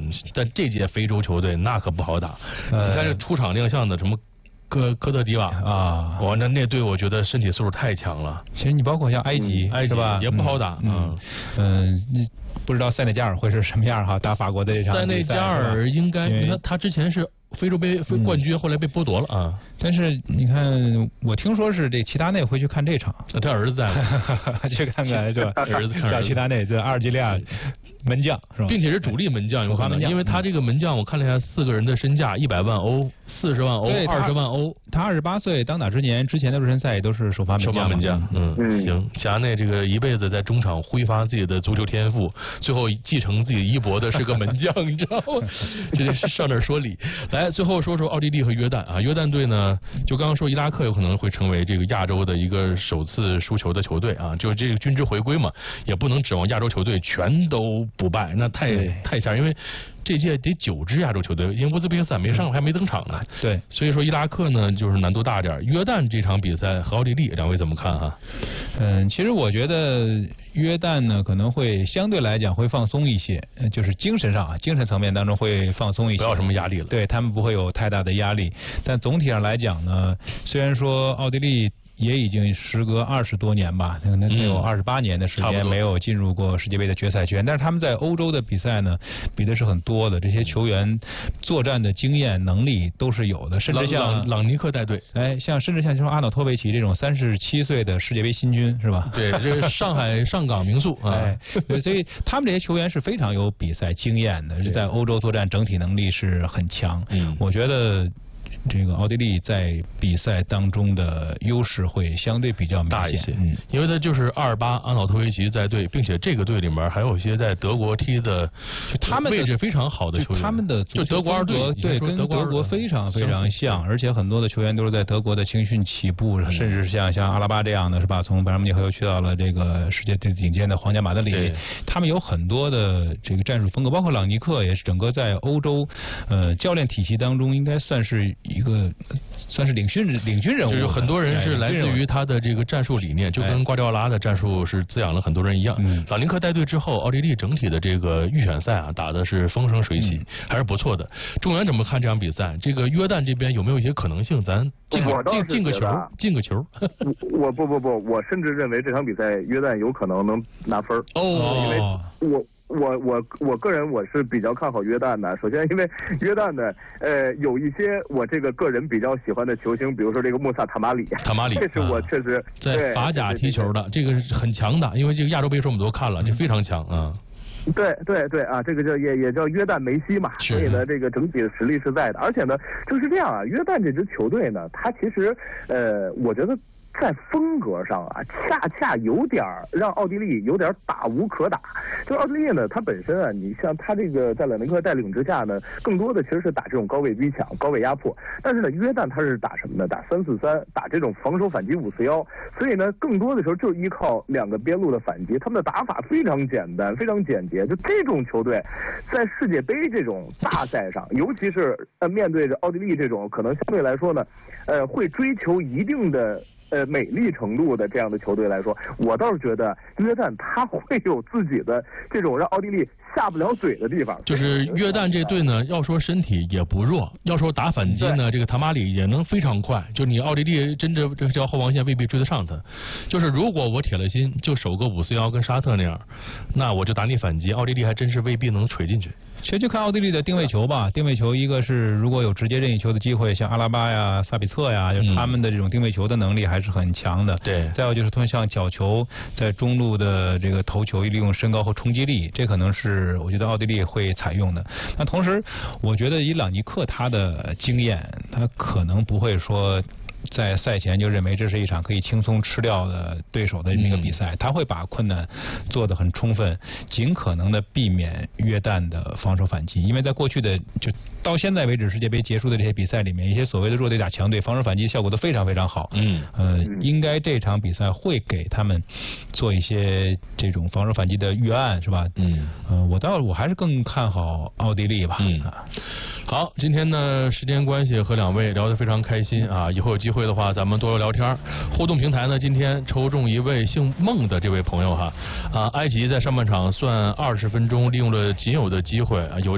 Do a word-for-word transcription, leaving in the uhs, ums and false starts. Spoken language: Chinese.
嗯，但这届非洲球队那可不好打，呃、你看这出场亮相的什么科科特迪瓦啊，哇，那那队我觉得身体素质太强了。 其实你包括像埃及， 嗯、埃及是吧， 也不好打， 嗯嗯。嗯不知道塞内加尔会是什么样哈？打法国的这场比赛， 塞内加尔应该，他他之前是非洲杯冠军，嗯、后来被剥夺了啊。 但是你看，我听说是这齐达内会去看这场， 他儿子在， 去看看是吧？ 儿子看叫齐达内，这阿尔及利亚门将是吧？ 并且是主力门将，有可能，因为他这个门将，我看了一下，四个人的身价一百万欧，四十万欧，二十万欧。 他二十八岁，当打之年，之前的热身赛也都是首发门将。 首发门将，嗯，嗯行。齐达内这个一辈子在中场挥发自己的足球天赋，最后继承自己衣钵的是个门将，你知道吗？这得上哪儿说理？来，最后说说奥地利和约旦啊，约旦队呢，就刚刚说伊拉克有可能会成为这个亚洲的一个首次输球的球队啊，就这个军之回归嘛，也不能指望亚洲球队全都不败，那太太吓人，因为这届得九支亚洲球队，因为乌兹别克斯坦没上，还没登场呢。 对， 所以说伊拉克呢就是难度大点。约旦这场比赛和奥地利，两位怎么看哈？ 嗯，其实我觉得约旦呢可能会相对来讲会放松一些，就是精神上啊，精神层面当中会放松一些， 不要什么压力了。 对他们不会有太大的压力，但总体上来讲呢，虽然说奥地利也已经时隔二十多年吧，可能有二十八年的时间没有进入过世界杯的决赛圈，但是他们在欧洲的比赛呢，比的是很多的，这些球员作战的经验能力都是有的，甚至像朗尼克带队， 哎，像甚至像说阿瑙托维奇这种三十七岁的世界杯新军是吧？ 对，这是上海上港名宿啊， 哎，对，所以他们这些球员是非常有比赛经验的，是在欧洲作战整体能力是很强。嗯，我觉得这个奥地利在比赛当中的优势会相对比较明显大一些，嗯，因为他就是二八阿瑙托维奇在队，并且这个队里面还有一些在德国踢的， 他们位置非常好的球员， 他们的就德国二队， 对，跟德国非常非常像，而且很多的球员都是在德国的青训起步，嗯、甚至是像像阿拉巴这样的是吧？从拜仁慕尼黑又去到了这个世界最顶尖的皇家马德里，他们有很多的这个战术风格，包括朗尼克也是整个在欧洲呃教练体系当中应该算是一个算是领军领军人物， 就是很多人是来自于他的这个战术理念，就跟瓜迪奥拉的战术是滋养了很多人一样。嗯、朗尼克带队之后，奥地利整体的这个预选赛啊打的是风生水起，嗯、还是不错的。众员怎么看这场比赛？这个约旦这边有没有一些可能性？咱进个进进个球，进个球。 我不不不，我甚至认为这场比赛约旦有可能能拿分哦， 因为我。我我我个人我是比较看好约旦的。首先，因为约旦呢，呃，有一些我这个个人比较喜欢的球星，比如说这个穆萨塔马里， 塔马里， 这是我确实、啊、 在法甲踢球的，这个是很强的。因为这个亚洲杯时候我们都看了，这非常强啊。 对对对啊，这个叫也也叫约旦梅西嘛，所以呢，这个整体的实力是在的。而且呢，就是这样啊，约旦这支球队呢，它其实呃，我觉得。在风格上啊，恰恰有点让奥地利有点打无可打。就是奥地利呢，它本身啊，你像它这个在朗尼克带领之下呢，更多的其实是打这种高位逼抢、高位压迫。但是呢，约旦它是打什么呢？打三四三，打这种防守反击五四幺。所以呢，更多的时候就是依靠两个边路的反击。他们的打法非常简单，非常简洁。就这种球队，在世界杯这种大赛上，尤其是呃面对着奥地利这种可能相对来说呢，呃，会追求一定的。呃，美丽程度的这样的球队来说，我倒是觉得约旦他会有自己的这种让奥地利下不了嘴的地方。 就是约旦这队呢，要说身体也不弱，要说打反击呢，这个塔马里也能非常快。就你奥地利真正这条后防线未必追得上他。就是如果我铁了心就守个五四幺跟沙特那样，那我就打你反击，奥地利还真是未必能锤进去。 其实就看奥地利的定位球吧，定位球一个是如果有直接任意球的机会，像阿拉巴呀、萨比策呀，就是他们的这种定位球的能力还是很强的。 对、嗯。 再有就是通像角球在中路的这个头球，利用身高和冲击力，这可能是我觉得奥地利会采用的。那同时，我觉得以朗尼克他的经验，他可能不会说。在赛前就认为这是一场可以轻松吃掉的对手的那个比赛，嗯、他会把困难做得很充分，尽可能的避免约旦的防守反击。因为在过去的就到现在为止世界杯结束的这些比赛里面，一些所谓的弱队打强队，防守反击效果都非常非常好。嗯，呃，应该这场比赛会给他们做一些这种防守反击的预案，是吧？嗯，呃，我倒我还是更看好奥地利吧。 嗯，好，今天呢时间关系和两位聊得非常开心啊，以后有机会的话咱们多聊天。互动平台呢今天抽中一位姓孟的这位朋友哈啊，埃及在上半场算二十分钟利用了仅有的机会啊有。